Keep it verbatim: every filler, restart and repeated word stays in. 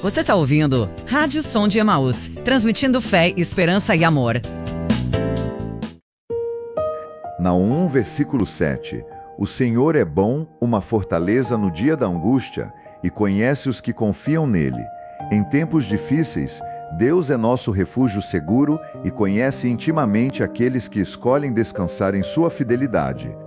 Você está ouvindo Rádio Som de Emaús, transmitindo fé, esperança e amor. Naum, versículo sete. O Senhor é bom, uma fortaleza no dia da angústia, e conhece os que confiam nele. Em tempos difíceis, Deus é nosso refúgio seguro e conhece intimamente aqueles que escolhem descansar em sua fidelidade.